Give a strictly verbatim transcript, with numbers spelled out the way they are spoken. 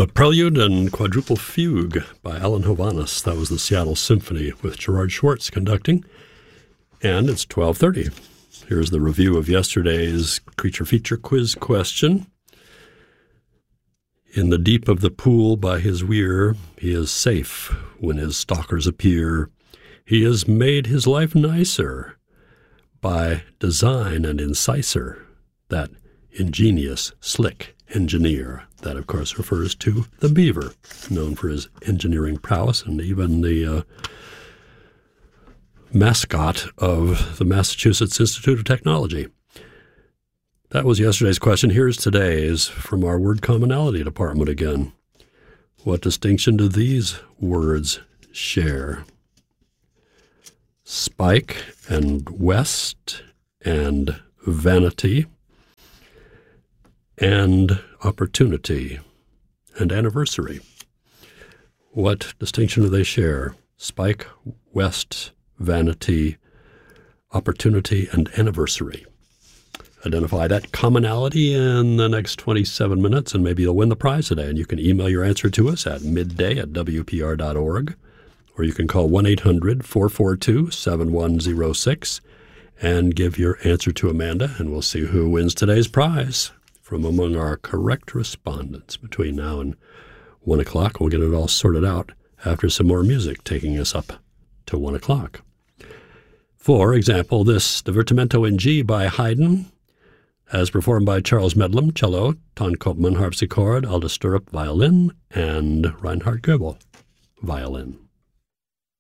The Prelude and Quadruple Fugue by Alan Hovhaness. That was the Seattle Symphony with Gerard Schwartz conducting. And it's twelve thirty. Here's the review of yesterday's Creature Feature quiz question. In the deep of the pool by his weir, he is safe when his stalkers appear. He has made his life nicer by design and incisor, that ingenious, slick engineer. That, of course, refers to the beaver, known for his engineering prowess and even the uh, mascot of the Massachusetts Institute of Technology. That was yesterday's question. Here's today's from our word commonality department again. What distinction do these words share? Spike and west and vanity and opportunity and anniversary. What distinction do they share? Spike, west, vanity, opportunity, and anniversary. Identify that commonality in the next twenty-seven minutes, and maybe you'll win the prize today. And you can email your answer to us at midday at w p r dot org, or you can call one eight hundred four four two seven one zero six and give your answer to Amanda, and we'll see who wins today's prize from among our correct respondents between now and one o'clock. We'll get it all sorted out after some more music, taking us up to one o'clock. For example, this Divertimento in G by Haydn, as performed by Charles Medlem, cello, Ton Kopman, harpsichord, Alda Stirrup, violin, and Reinhard Goebel, violin.